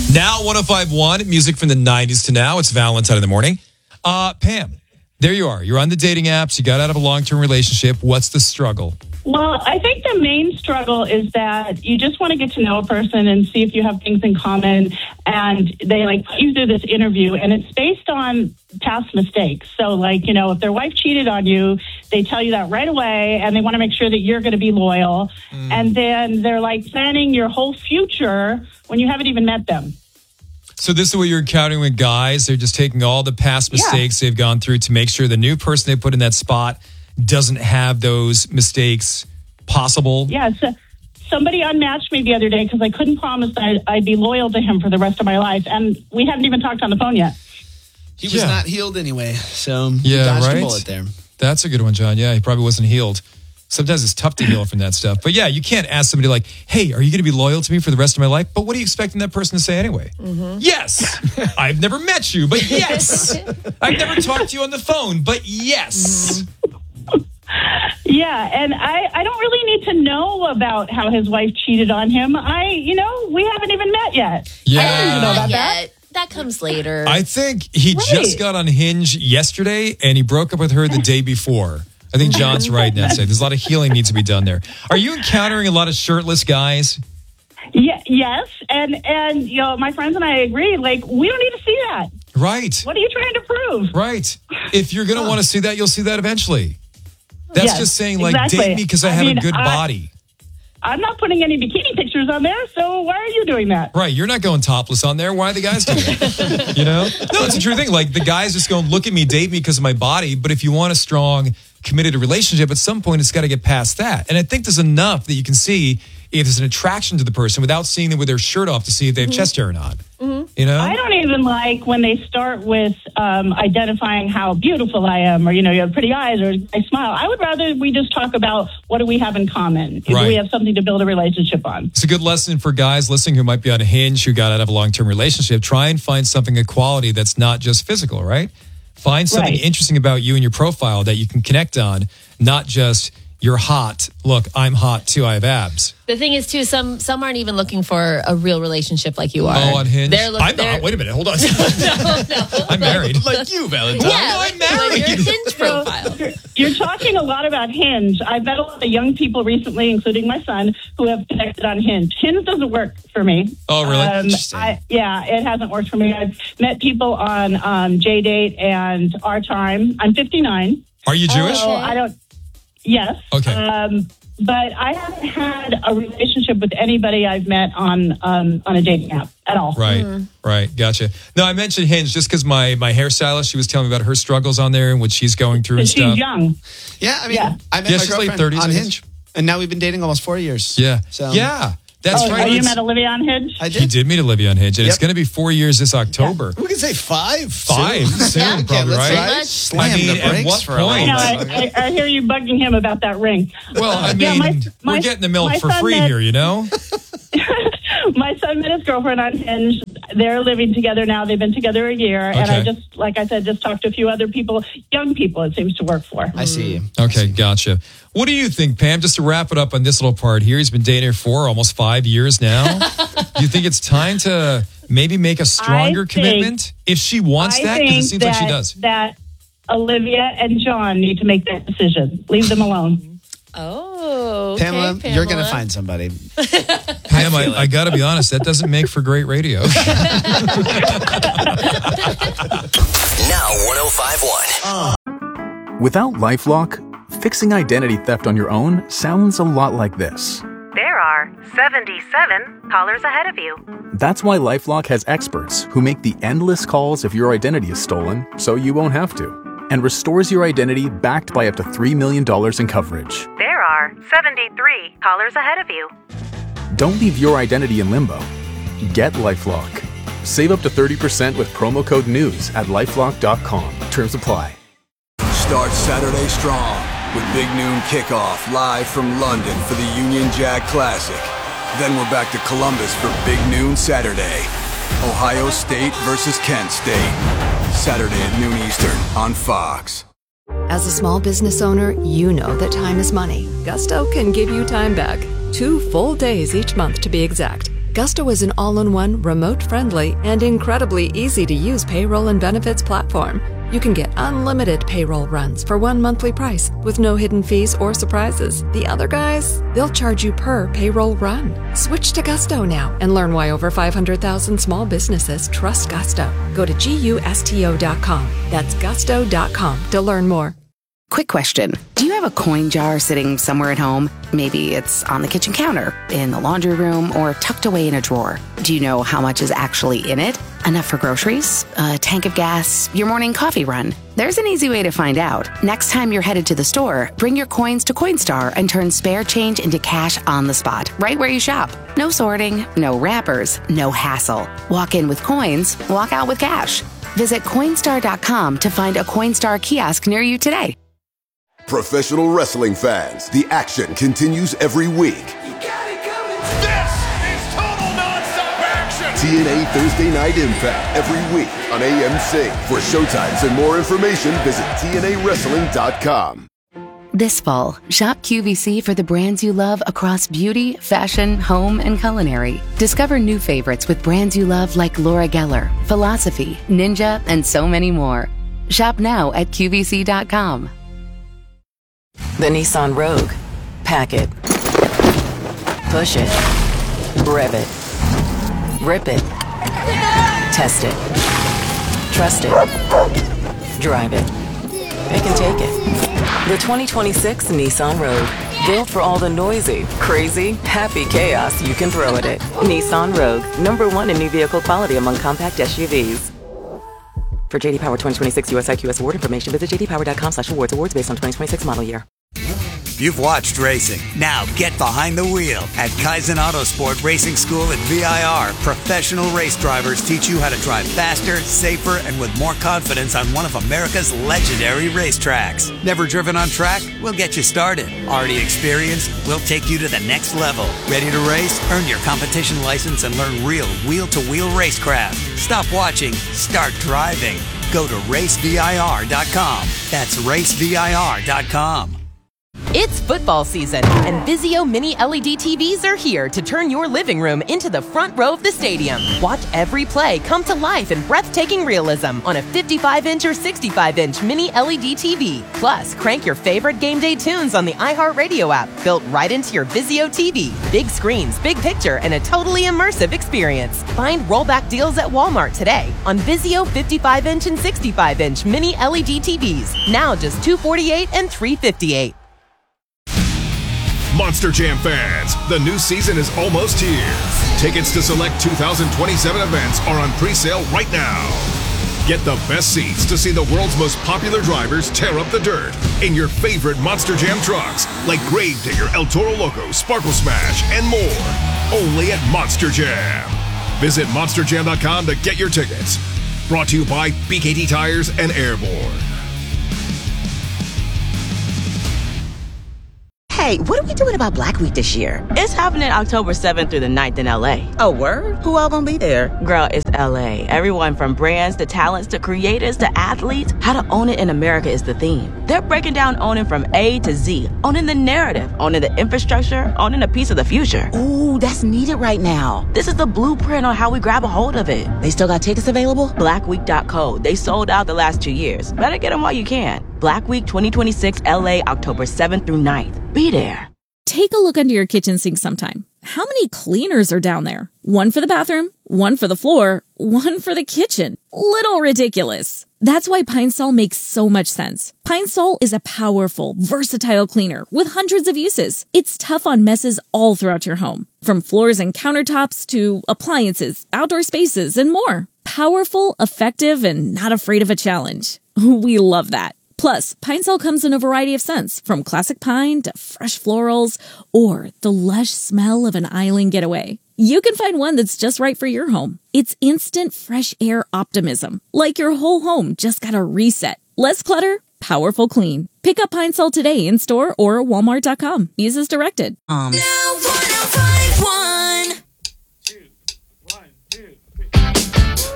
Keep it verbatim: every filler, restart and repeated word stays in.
Now one oh five point one, music from the nineties to now. It's Valentine in the morning. Uh, Pam, there you are. You're on the dating apps. You got out of a long-term relationship. What's the struggle? Well, I think the main struggle is that you just want to get to know a person and see if you have things in common. And they like put you through this interview, and it's based on past mistakes. So, like, you know, if their wife cheated on you, they tell you that right away, and they want to make sure that you're going to be loyal. Mm. And then they're like planning your whole future when you haven't even met them. So this is what you're encountering with guys. They're just taking all the past mistakes yeah. they've gone through to make sure the new person they put in that spot doesn't have those mistakes possible. Yeah, so somebody unmatched me the other day because I couldn't promise that I'd, I'd be loyal to him for the rest of my life. And we haven't even talked on the phone yet. He was yeah. not healed anyway, so yeah, dodged right? a bullet there. That's a good one, John. Yeah, he probably wasn't healed. Sometimes it's tough to heal from that stuff. But yeah, you can't ask somebody like, hey, are you going to be loyal to me for the rest of my life? But what are you expecting that person to say anyway? Mm-hmm. Yes. I've never met you, but yes. I've never talked to you on the phone, but yes. Mm-hmm. Yeah, and I, I don't really need to know about how his wife cheated on him. I, you know, we haven't even met yet. Yeah. I don't need to know about yet. that. That comes later. I think he right. just got on Hinge yesterday, and he broke up with her the day before. I think John's right in that side. There's a lot of healing needs to be done there. Are you encountering a lot of shirtless guys? Yeah, yes, and and you know, my friends and I agree. Like, we don't need to see that. Right. What are you trying to prove? Right. If you're going to want to see that, you'll see that eventually. That's yes, just saying, like, exactly. date me because I, I have mean, a good I, body. I'm not putting any bikini pictures on there, so why are you doing that? Right. You're not going topless on there. Why are the guys doing it? You know? No, it's a true thing. Like, the guys just going, look at me, date me because of my body. But if you want a strong, committed relationship, at some point, it's got to get past that. And I think there's enough that you can see if there's an attraction to the person without seeing them with their shirt off to see if they have mm-hmm. chest hair or not. Mm-hmm. You know? I don't even like when they start with um, identifying how beautiful I am, or, you know, you have pretty eyes, or I smile. I would rather we just talk about what do we have in common. Right. Do we have something to build a relationship on? It's a good lesson for guys listening who might be on a Hinge, who got out of a long-term relationship. Try and find something of quality that's not just physical, right? Find something right. interesting about you and your profile that you can connect on, not just you're hot. Look, I'm hot too. I have abs. The thing is, too, some some aren't even looking for a real relationship like you are. Oh, on Hinge? They're look, I'm they're, not. Wait a minute. Hold on. no, no. I'm married. Like you, Valentine. Yeah, no, like, I'm married. Your Hinge profile. You're, you're talking a lot about Hinge. I've met a lot of young people recently, including my son, who have connected on Hinge. Hinge doesn't work for me. Oh, really? Um, I, yeah, it hasn't worked for me. I've met people on um, JDate and Our Time. I'm fifty-nine. Are you Jewish? So I don't. Yes. Okay. Um, but I haven't had a relationship with anybody I've met on um, on a dating app at all. Right, mm. right. Gotcha. No, I mentioned Hinge just because my, my hairstylist, she was telling me about her struggles on there and what she's going through and she's stuff. young. Yeah, I mean, yeah. I met yeah, my she's late girlfriend thirties, on I Hinge, and now we've been dating almost four years. Yeah. So yeah. That's oh, right. Oh, you met Olivia on Hinge? I did. He did meet Olivia on Hinge, and yep. it's going to be four years this October. Yeah. We can say five. Five soon, soon yeah. probably, yeah, right? right? Slam I mean, the brakes at what for point? I, know, I, I, I hear you bugging him about that ring. Well, I mean, yeah, my, my, we're getting the milk for free met, here, you know? My son met his girlfriend on Hinge. They're living together now. They've been together a year. Okay. And I just, like I said, just talked to a few other people, young people it seems to work for. I see you. Okay, gotcha. What do you think, Pam? Just to wrap it up on this little part here, he's been dating her for almost five years now. Do you think it's time to maybe make a stronger think, commitment if she wants I that? Because it seems that, like she does. That Olivia and John need to make that decision. Leave them alone. Oh, okay, Pamela, Pamela. you're going to find somebody. Pam, I, I, I got to be honest, that doesn't make for great radio. Now one oh five point one. Without LifeLock, fixing identity theft on your own sounds a lot like this. There are seventy-seven callers ahead of you. That's why LifeLock has experts who make the endless calls if your identity is stolen, so you won't have to, and restores your identity backed by up to three million dollars in coverage. There are seventy-three callers ahead of you. Don't leave your identity in limbo. Get LifeLock. Save up to thirty percent with promo code NEWS at lifelock dot com. Terms apply. Start Saturday strong with Big Noon Kickoff live from London for the Union Jack Classic. Then we're back to Columbus for Big Noon Saturday. Ohio State versus Kent State. Saturday at noon Eastern on Fox. As a small business owner, you know that time is money. Gusto can give you time back. Two full days each month to be exact. Gusto is an all-in-one, remote-friendly, and incredibly easy-to-use payroll and benefits platform. You can get unlimited payroll runs for one monthly price with no hidden fees or surprises. The other guys, they'll charge you per payroll run. Switch to Gusto now and learn why over five hundred thousand small businesses trust Gusto. Go to gusto dot com. That's gusto dot com to learn more. Quick question. Do you have a coin jar sitting somewhere at home? Maybe it's on the kitchen counter, in the laundry room, or tucked away in a drawer. Do you know how much is actually in it? Enough for groceries, a tank of gas, your morning coffee run? There's an easy way to find out. Next time you're headed to the store, bring your coins to Coinstar and turn spare change into cash on the spot, right where you shop. No sorting, no wrappers, no hassle. Walk in with coins, walk out with cash. Visit Coinstar dot com to find a Coinstar kiosk near you today. Professional wrestling fans, the action continues every week. You got it coming. This is total nonstop action. T N A Thursday Night Impact every week on A M C. For showtimes and more information, visit T N A wrestling dot com. This fall, shop Q V C for the brands you love across beauty, fashion, home, and culinary. Discover new favorites with brands you love like Laura Geller, Philosophy, Ninja, and so many more. Shop now at Q V C dot com. The Nissan Rogue. Pack it. Push it. Rev it. Rip it. Test it. Trust it. Drive it. It can take it. The twenty twenty-six Nissan Rogue. Built for all the noisy, crazy, happy chaos you can throw at it. Nissan Rogue. Number one in new vehicle quality among compact S U Vs. For J D Power twenty twenty-six U S I Q S award information, visit j d power dot com slash awards. Awards based on twenty twenty-six model year. You've watched racing. Now get behind the wheel. At Kaizen Autosport Racing School at V I R, professional race drivers teach you how to drive faster, safer, and with more confidence on one of America's legendary racetracks. Never driven on track? We'll get you started. Already experienced? We'll take you to the next level. Ready to race? Earn your competition license and learn real wheel-to-wheel racecraft. Stop watching. Start driving. Go to race V I R dot com. That's race V I R dot com. It's football season, and Vizio Mini L E D T Vs are here to turn your living room into the front row of the stadium. Watch every play come to life in breathtaking realism on a fifty-five inch or sixty-five inch Mini L E D T V. Plus, crank your favorite game day tunes on the iHeartRadio app, built right into your Vizio T V. Big screens, big picture, and a totally immersive experience. Find rollback deals at Walmart today on Vizio fifty-five inch and sixty-five inch Mini L E D T Vs. Now just two hundred forty-eight dollars and three hundred fifty-eight dollars. Monster Jam fans, the new season is almost here. Tickets to select two thousand twenty-seven events are on pre-sale right now. Get the best seats to see the world's most popular drivers tear up the dirt in your favorite Monster Jam trucks, like Gravedigger, El Toro Loco, Sparkle Smash, and more. Only at Monster Jam. Visit monster jam dot com to get your tickets. Brought to you by B K T Tires and Airborne. Hey, what are we doing about Black Week this year? It's happening October seventh through the ninth in L A. Oh, word? Who all gonna be there? Girl, it's L A. Everyone from brands to talents to creators to athletes. How to own it in America is the theme. They're breaking down owning from A to Z. Owning the narrative, owning the infrastructure, owning a piece of the future. Ooh, that's needed right now. This is the blueprint on how we grab a hold of it. They still got tickets available? black week dot co. They sold out the last two years. Better get them while you can. Black Week twenty twenty-six L A, October seventh through ninth. Be there. Take a look under your kitchen sink sometime. How many cleaners are down there? One for the bathroom, one for the floor, one for the kitchen. Little ridiculous. That's why Pine Sol makes so much sense. Pine Sol is a powerful, versatile cleaner with hundreds of uses. It's tough on messes all throughout your home, from floors and countertops to appliances, outdoor spaces, and more. Powerful, effective, and not afraid of a challenge. We love that. Plus, Pine Sol comes in a variety of scents, from classic pine to fresh florals, or the lush smell of an island getaway. You can find one that's just right for your home. It's instant fresh air optimism, like your whole home just got a reset. Less clutter, powerful clean. Pick up Pine Sol today in store or walmart dot com. Use as directed. Um,